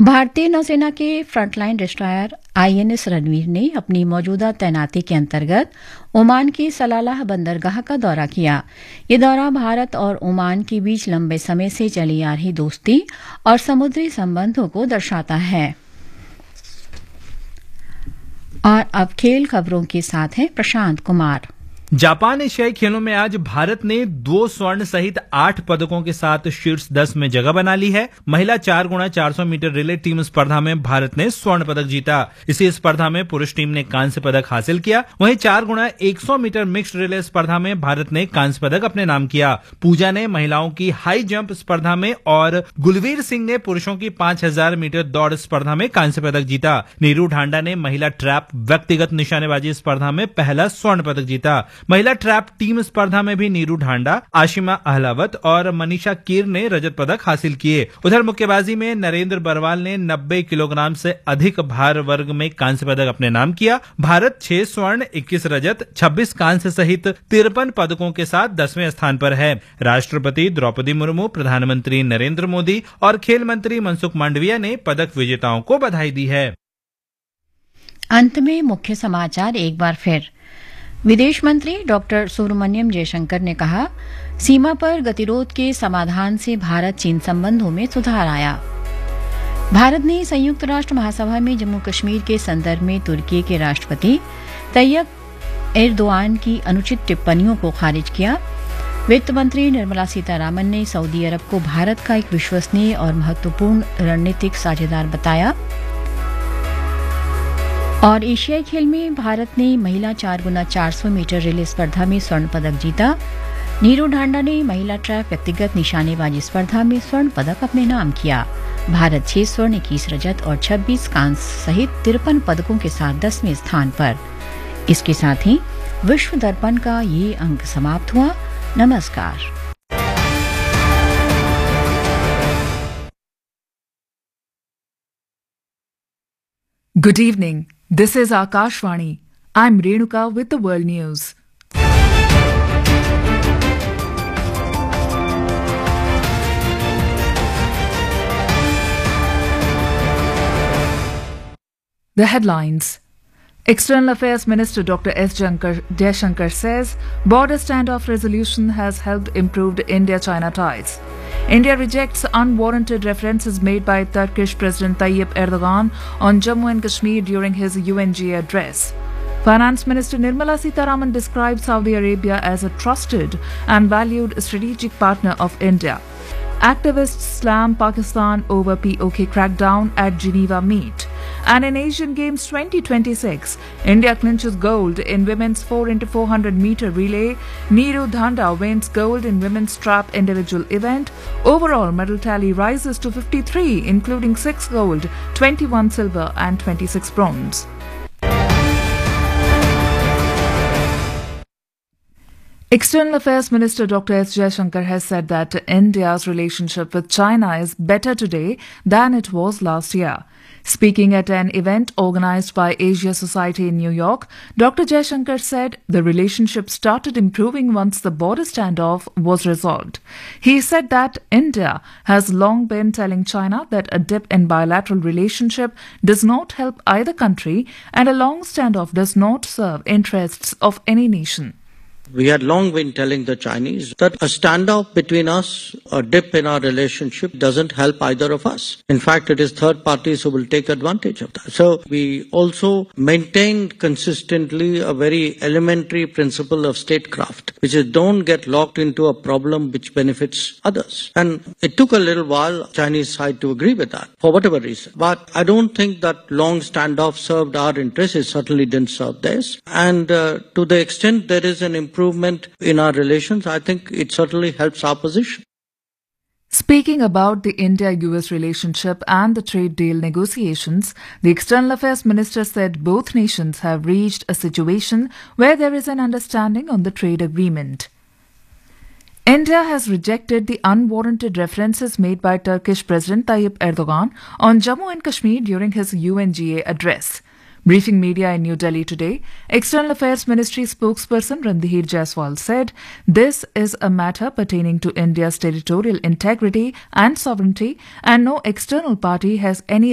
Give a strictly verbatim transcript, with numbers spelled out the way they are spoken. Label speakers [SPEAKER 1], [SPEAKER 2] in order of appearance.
[SPEAKER 1] भारतीय नौसेना के फ्रंटलाइन डिस्ट्रॉयर आईएनएस रणवीर ने अपनी मौजूदा तैनाती के अंतर्गत ओमान की सलालाह बंदरगाह का दौरा किया। ये दौरा भारत और ओमान के बीच लंबे समय से चली आ रही दोस्ती और समुद्री संबंधों को दर्शाता है। और अब खेल खबरों के साथ हैं प्रशांत कुमार।
[SPEAKER 2] जापान एशियाई खेलों में आज भारत ने दो स्वर्ण सहित आठ पदकों के साथ शीर्ष दस में जगह बना ली है। महिला चार गुणा चार सौ मीटर रिले टीम स्पर्धा में भारत ने स्वर्ण पदक जीता। इसी स्पर्धा में पुरुष टीम ने कांस्य पदक हासिल किया। वहीं चार गुणा एक सौ मीटर मिक्स्ड रिले स्पर्धा में भारत ने कांस्य पदक अपने नाम किया। पूजा ने महिलाओं की हाई जंप स्पर्धा में और गुलवीर सिंह ने पुरुषों की पांच हजार मीटर दौड़ स्पर्धा में कांस्य पदक जीता। नीरू ढांडा ने महिला ट्रैप व्यक्तिगत निशानेबाजी स्पर्धा में पहला स्वर्ण पदक जीता। महिला ट्रैप टीम स्पर्धा में भी नीरू ढांडा, आशिमा अहलावत और मनीषा कीर ने रजत पदक हासिल किए। उधर मुक्केबाजी में नरेंद्र बरवाल ने नब्बे किलोग्राम से अधिक भार वर्ग में कांस्य पदक अपने नाम किया। भारत छह स्वर्ण, इक्कीस रजत, छब्बीस कांस्य सहित तिरपन पदकों के साथ दसवें स्थान पर है। राष्ट्रपति द्रौपदी मुर्मू, प्रधानमंत्री नरेंद्र मोदी और खेल मंत्री मनसुख मांडविया ने पदक विजेताओं को बधाई दी है।
[SPEAKER 1] अंत में मुख्य समाचार एक बार फिर। विदेश मंत्री डॉक्टर सुब्रमण्यम जयशंकर ने कहा, सीमा पर गतिरोध के समाधान से भारत चीन संबंधों में सुधार आया। भारत ने संयुक्त राष्ट्र महासभा में जम्मू कश्मीर के संदर्भ में तुर्की के राष्ट्रपति तैयब एर्दोआन की अनुचित टिप्पणियों को खारिज किया। वित्त मंत्री निर्मला सीतारामन ने सऊदी अरब को भारत का एक विश्वसनीय और महत्वपूर्ण रणनीतिक साझेदार बताया। और एशियाई खेल में भारत ने महिला चार गुना चार सौ मीटर रिले स्पर्धा में स्वर्ण पदक जीता। नीरू ढांडा ने महिला ट्रैप व्यक्तिगत निशानेबाजी स्पर्धा में स्वर्ण पदक अपने नाम किया। भारत छह स्वर्ण, इक्कीस रजत और छब्बीस कांस्य सहित तिरपन पदकों के साथ दसवें स्थान पर। इसके साथ ही विश्व दर्पण का ये अंक समाप्त हुआ। नमस्कार।
[SPEAKER 3] Good evening. This is Akashvani. I'm Renuka with the world news. The headlines. External Affairs Minister Doctor S. Jaishankar says border standoff resolution has helped improve India-China ties. India rejects unwarranted references made by Turkish President Tayyip Erdogan on Jammu and Kashmir during his U N G A address. Finance Minister Nirmala Sitharaman described Saudi Arabia as a trusted and valued strategic partner of India. Activists slam Pakistan over P O K crackdown at Geneva meet. And in Asian Games twenty twenty-six, India clinches gold in women's four into four hundred meter relay. Neeru Dhanda wins gold in women's trap individual event. Overall medal tally rises to fifty-three, including six gold, twenty-one silver and twenty-six bronze. External Affairs Minister Doctor S. Jaishankar has said that India's relationship with China is better today than it was last year. Speaking at an event organized by Asia Society in New York, Doctor Jaishankar said the relationship started improving once the border standoff was resolved. He said that India has long been telling China that a dip in bilateral relationship does not help either country and a long standoff does not serve interests of any nation.
[SPEAKER 4] We had long been telling the Chinese that a standoff between us, a dip in our relationship, doesn't help either of us. In fact, it is third parties who will take advantage of that. So we also maintained consistently a very elementary principle of statecraft, which is don't get locked into a problem which benefits others. And it took a little while Chinese side to agree with that, for whatever reason. But I don't think that long standoff served our interests. It certainly didn't serve theirs. And uh, to the extent there is an improvement improvement in our relations, I think it certainly helps our position.
[SPEAKER 3] Speaking about the India-U S relationship and the trade deal negotiations, the External Affairs Minister said both nations have reached a situation where there is an understanding on the trade agreement. India has rejected the unwarranted references made by Turkish President Tayyip Erdogan on Jammu and Kashmir during his U N G A address. Briefing media in New Delhi today, External Affairs Ministry spokesperson Randhir Jaiswal said this is a matter pertaining to India's territorial integrity and sovereignty, and no external party has any